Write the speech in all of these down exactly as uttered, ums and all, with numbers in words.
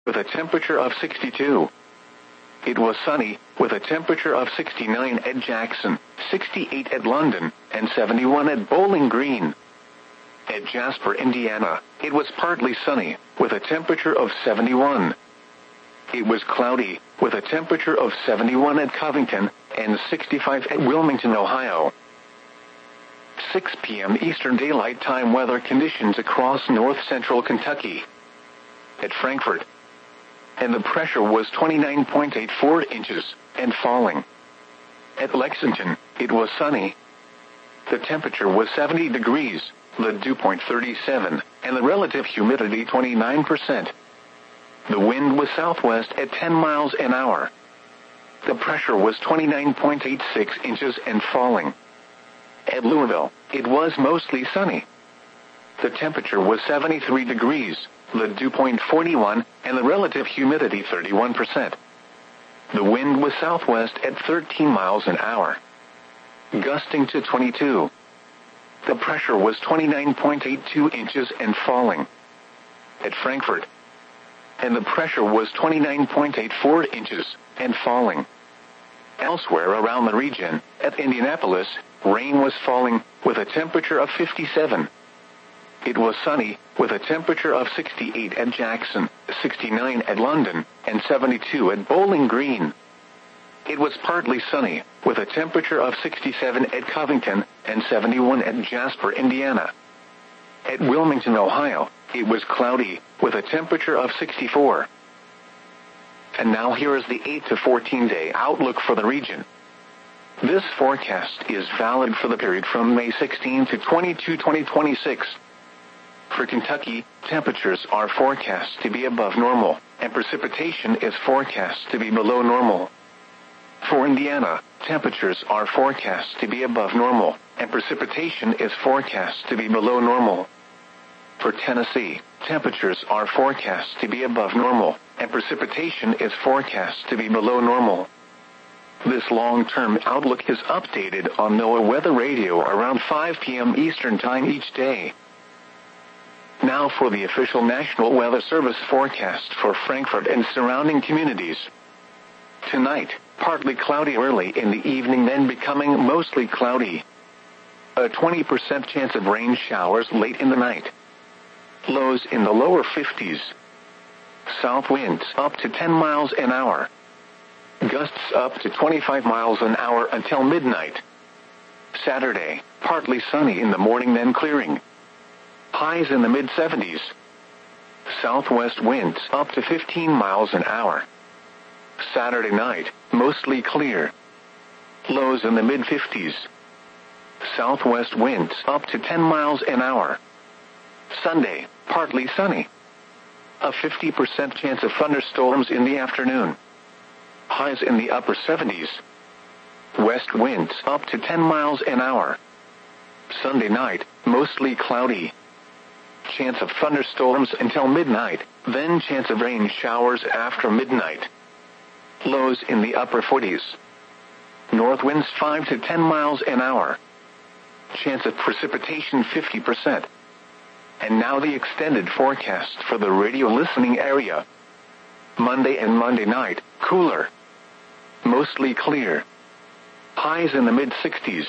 with a temperature of sixty-two. It was sunny, with a temperature of sixty-nine at Jackson, sixty-eight at London, and seventy-one at Bowling Green. At Jasper, Indiana, it was partly sunny, with a temperature of seventy-one. It was cloudy, with a temperature of seventy-one at Covington, and sixty-five at Wilmington, Ohio. six p m Eastern Daylight Time weather conditions across north-central Kentucky. At Frankfort, and the pressure was twenty-nine point eight four inches, and falling. At Lexington, it was sunny. The temperature was seventy degrees, the dew point thirty-seven, and the relative humidity twenty-nine percent. The wind was southwest at ten miles an hour. The pressure was twenty-nine point eight six inches and falling. At Louisville, it was mostly sunny. The temperature was seventy-three degrees, the dew point forty-one, and the relative humidity thirty-one percent. The wind was southwest at thirteen miles an hour, gusting to twenty-two. The pressure was twenty-nine point eight two inches and falling. At Frankfort, and the pressure was twenty-nine point eight four inches and falling. Elsewhere around the region, at Indianapolis, rain was falling, with a temperature of fifty-seven. It was sunny, with a temperature of sixty-eight at Jackson, sixty-nine at London, and seventy-two at Bowling Green. It was partly sunny, with a temperature of sixty-seven at Covington, and seventy-one at Jasper, Indiana. At Wilmington, Ohio, it was cloudy, with a temperature of sixty-four. And now here is the eight to fourteen day outlook for the region. This forecast is valid for the period from May sixteenth to twenty-second, twenty twenty-six. For Kentucky, temperatures are forecast to be above normal, and precipitation is forecast to be below normal. For Indiana, temperatures are forecast to be above normal, and precipitation is forecast to be below normal. For Tennessee, temperatures are forecast to be above normal, and precipitation is forecast to be below normal. This long-term outlook is updated on NOAA Weather Radio around five p m Eastern Time each day. Now for the official National Weather Service forecast for Frankfort and surrounding communities. Tonight, partly cloudy early in the evening, then becoming mostly cloudy. A twenty percent chance of rain showers late in the night. Lows in the lower fifties. South winds up to ten miles an hour. Gusts up to twenty-five miles an hour until midnight. Saturday, partly sunny in the morning, then clearing. Highs in the mid seventies. Southwest winds up to fifteen miles an hour. Saturday night, mostly clear. Lows in the mid fifties. Southwest winds up to ten miles an hour. Sunday, partly sunny. A fifty percent chance of thunderstorms in the afternoon. Highs in the upper seventies. West winds up to ten miles an hour. Sunday night, mostly cloudy. Chance of thunderstorms until midnight, then chance of rain showers after midnight. Lows in the upper forties. North winds five to ten miles an hour. Chance of precipitation fifty percent. And now the extended forecast for the radio listening area. Monday and Monday night, cooler. Mostly clear. Highs in the mid sixties.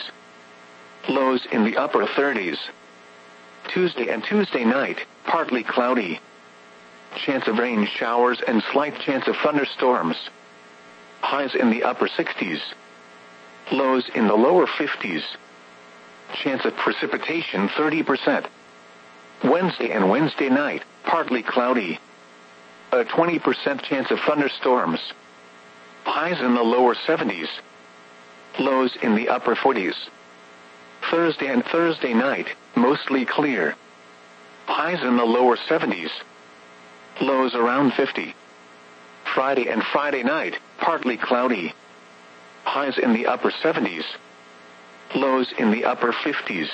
Lows in the upper thirties. Tuesday and Tuesday night, partly cloudy. Chance of rain showers and slight chance of thunderstorms. Highs in the upper sixties. Lows in the lower fifties. Chance of precipitation thirty percent. Wednesday and Wednesday night, partly cloudy. A twenty percent chance of thunderstorms. Highs in the lower seventies. Lows in the upper forties. Thursday and Thursday night, mostly clear. Highs in the lower seventies. Lows around fifty. Friday and Friday night, partly cloudy. Highs in the upper seventies. Lows in the upper fifties.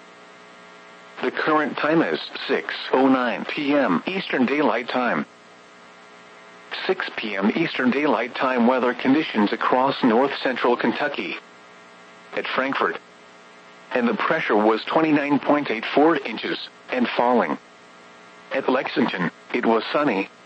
The current time is six oh nine p m Eastern Daylight Time. six p m Eastern Daylight Time weather conditions across north-central Kentucky. At Frankfort, and the pressure was twenty-nine point eight four inches, and falling. At Lexington, it was sunny,